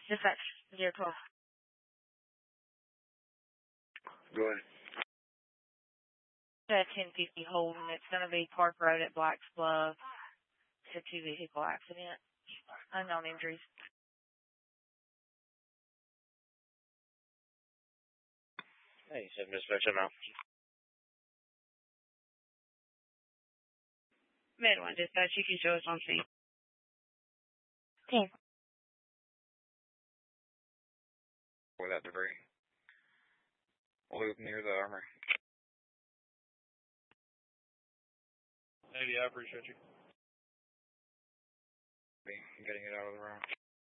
Dispatch, 012. Go ahead. At 1050 Holden. It's going to be Park Road at Black's Bluff. It's a two-vehicle accident. Unknown injuries. Hey, 7 dispatch, I'm out. Midland dispatch, you can show us on scene. 10. With that debris. Loop near the armory. 80, I appreciate you. Getting it out of the room.